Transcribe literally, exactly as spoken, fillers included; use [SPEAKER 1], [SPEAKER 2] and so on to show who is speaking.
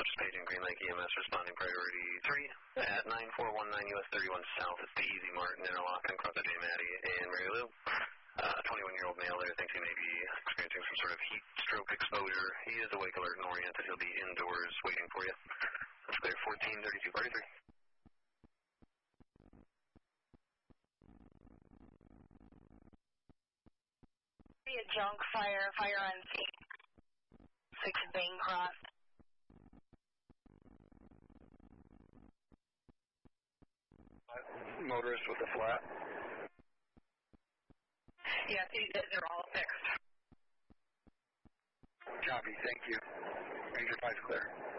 [SPEAKER 1] paging Green Lake E M S responding priority three at nine four one nine U S thirty-one South. It's the Easy Martin interlocking across the J. Maddie and Mary Lou. Uh, twenty-one-year-old male there thinks he may be experiencing some sort of heat stroke exposure. He is awake, alert, and oriented. He'll be indoors waiting for you. That's clear, fourteen thirty-two forty-three.
[SPEAKER 2] See a junk fire, fire on scene. Six Bang Cross.
[SPEAKER 3] Motorist with a flat.
[SPEAKER 2] Yes, these are all fixed.
[SPEAKER 3] Copy, thank you. Ranger five clear.